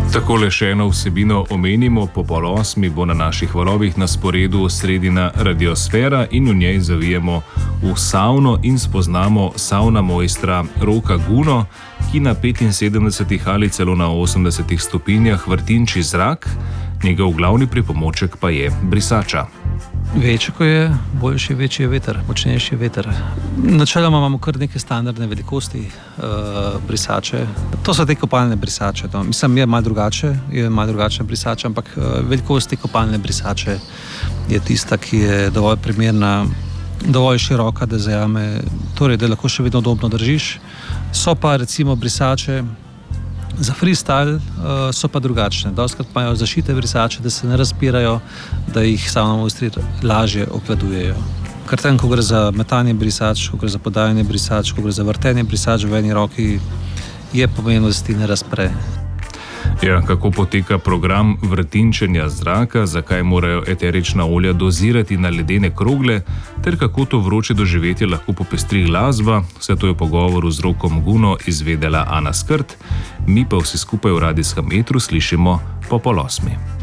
Takole še eno vsebino omenimo. Po 7:30 bo na naših valovih na sporedu sredina radiosfera in v njej zavijemo v savno in spoznamo savna mojstra Roka Guno, ki na 75 ali celo na 80 stopinjah vrtinči zrak, njegov glavni pripomoček pa je brisača. Večji, ko je, boljši, večji je veter, močnejši je veter. Načeloma imamo kar neke standardne velikosti brisače. To so te kopalne brisače. Mislim, je malo drugačna brisača, ampak velikost te kopalne brisače je tista, ki je dovolj primerna, dovolj široka, da zajame, torej da lahko še vedno udobno držiš. So pa recimo brisače za freestyle, so pa drugačne. Dostikrat imajo zašite brisače, da se ne razpirajo, da jih savna mojstri lažje obvladujejo. Ker tam, ko gre za metanje brisač, ko gre za podajanje brisač, ko gre za vrtenje brisač v eni roki, je pomembno, da se ti ne razpre. Ja, kako poteka program vrtinčenja zraka, zakaj morajo eterična olja dozirati na ledene krogle, ter kako to vroče doživetje lahko popestri glasba, vse to je v pogovoru z Rokom Guno izvedela Ana Skrt, mi pa vsi skupaj v radijskem etru slišimo po 7:30.